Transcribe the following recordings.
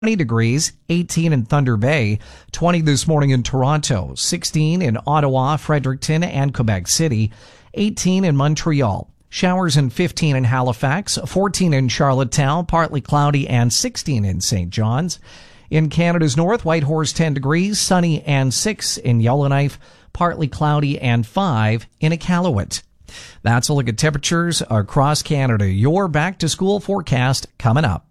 20 degrees, 18 in Thunder Bay, 20 this morning in Toronto, 16 in Ottawa, Fredericton, and Quebec City, 18 in Montreal. Showers and 15 in Halifax, 14 in Charlottetown, partly cloudy, and 16 in St. John's. In Canada's north, Whitehorse 10 degrees, sunny, and 6 in Yellowknife, partly cloudy, and 5 in Iqaluit. That's a look at temperatures across Canada. Your back-to-school forecast coming up.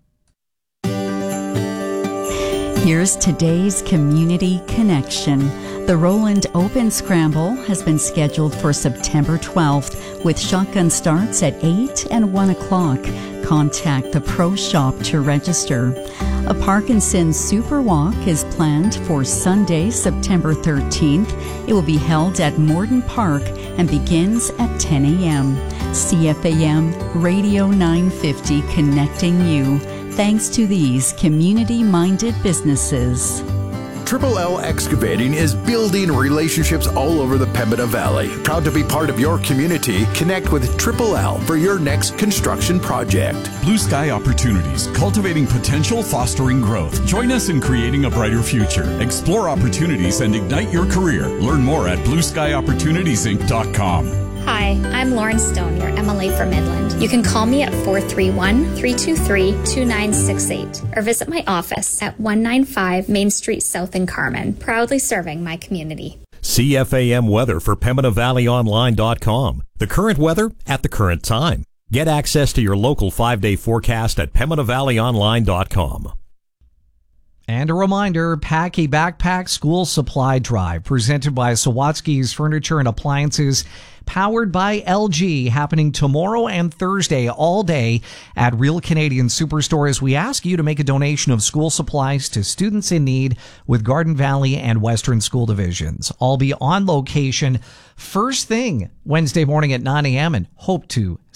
Here's today's Community Connection. The Roland Open Scramble has been scheduled for September 12th with shotgun starts at 8 and 1 o'clock. Contact the Pro Shop to register. A Parkinson's Super Walk is planned for Sunday, September 13th. It will be held at Morden Park and begins at 10 a.m. CFAM Radio 950 connecting you. Thanks to these community-minded businesses. Triple L Excavating is building relationships all over the Pembina Valley. Proud to be part of your community. Connect with Triple L for your next construction project. Blue Sky Opportunities, cultivating potential, fostering growth. Join us in creating a brighter future. Explore opportunities and ignite your career. Learn more at blueskyopportunitiesinc.com. Hi, I'm Lauren Stone, your MLA for Midland. You can call me at 431-323-2968 or visit my office at 195 Main Street South in Carman, proudly serving my community. CFAM weather for PembinaValleyOnline.com. The current weather at the current time. Get access to your local 5-day forecast at PembinaValleyOnline.com. And a reminder, Pack a Backpack School Supply Drive, presented by Sawatsky's Furniture and Appliances, powered by LG, happening tomorrow and Thursday all day at Real Canadian Superstore, as we ask you to make a donation of school supplies to students in need with Garden Valley and Western School Divisions. I'll be on location first thing Wednesday morning at 9 a.m. and hope to